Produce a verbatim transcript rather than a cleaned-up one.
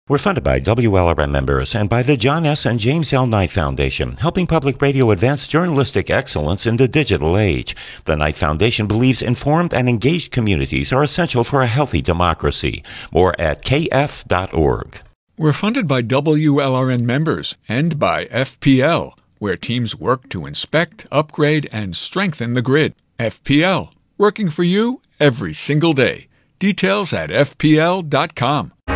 We're funded by W L R M members and by the John S. and James L. Knight Foundation, helping public radio advance journalistic excellence in the digital age. The Knight Foundation believes informed and engaged communities are essential for a healthy democracy. More at k f dot org. We're funded by W L R N members and by F P L, where teams work to inspect, upgrade, and strengthen the grid. F P L, working for you every single day. Details at f p l dot com.